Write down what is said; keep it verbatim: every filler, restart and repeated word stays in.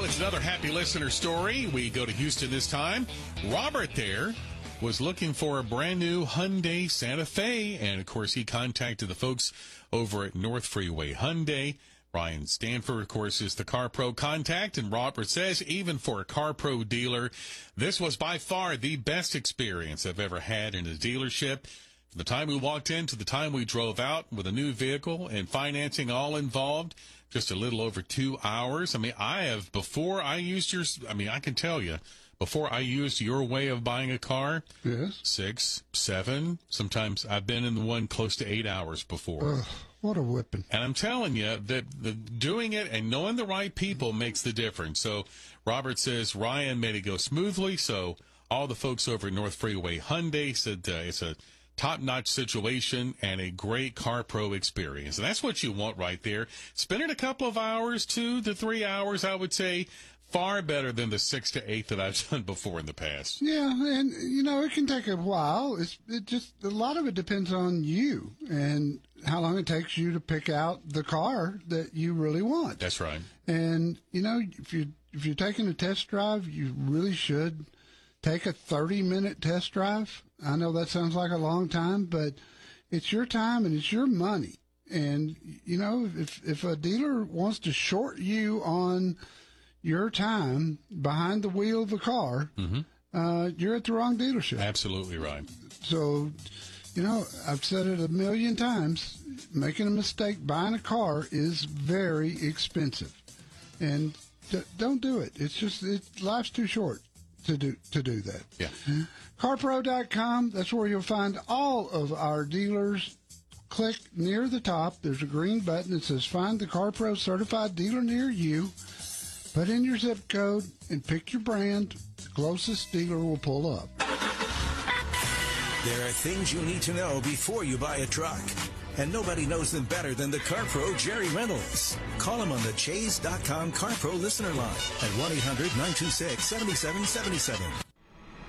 Well, it's another happy listener story. We go to Houston this time. Robert there was looking for a brand new Hyundai Santa Fe, and of course he contacted the folks over at North Freeway Hyundai. Ryan Stanford, of course, is the CarPro contact, and Robert says even for a CarPro dealer, this was by far the best experience I've ever had in a dealership. From the time we walked in to the time we drove out with a new vehicle and financing all involved, just a little over two hours. I mean, I have, before I used your, I mean, I can tell you, before I used your way of buying a car, yes, six, seven, sometimes I've been in the one close to eight hours before. Ugh, what a whipping. And I'm telling you that the doing it and knowing the right people makes the difference. So Robert says Ryan made it go smoothly. So all the folks over at North Freeway Hyundai said uh, it's a top-notch situation and a great CarPro experience. And that's what you want right there. Spending a couple of hours, two to three hours, I would say, far better than the six to eight that I've done before in the past. Yeah, and, you know, it can take a while. It's it just, a lot of it depends on you and how long it takes you to pick out the car that you really want. That's right. And, you know, if, you, if you're taking a test drive, you really should take a thirty-minute test drive. I know that sounds like a long time, but it's your time and it's your money. And, you know, if if a dealer wants to short you on your time behind the wheel of a car, mm-hmm. uh, you're at the wrong dealership. Absolutely right. So, you know, I've said it a million times, making a mistake buying a car is very expensive. And d- don't do it. It's just, it, life's too short to do to do that. Yeah. CarPro dot com, that's where you'll find all of our dealers. Click near the top. There's a green button that says Find the CarPro Certified Dealer Near You. Put in your zip code and pick your brand. The closest dealer will pull up. There are things you need to know before you buy a truck. And nobody knows them better than the CarPro Jerry Reynolds. Call him on the Chase dot com CarPro listener line at one eight hundred nine two six seven seven seven seven.